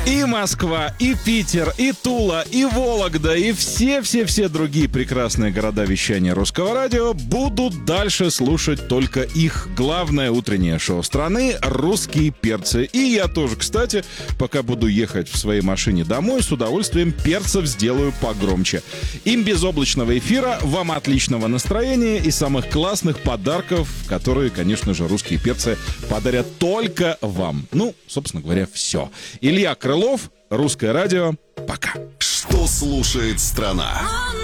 И Москва, и Питер, и Тула, и Вологда, и все-все-все другие прекрасные города вещания Русского радио будут дальше слушать только их. Главное утреннее шоу страны «Русские перцы». И я тоже, кстати, пока буду ехать в своей машине домой, с удовольствием перцев сделаю погромче. Им безоблачного эфира, вам отличного настроения и самых классных подарков, которые, конечно же, «Русские перцы» подарят только вам. Ну, собственно говоря, все. Илья Крылов, Русское радио. Пока. Что слушает страна?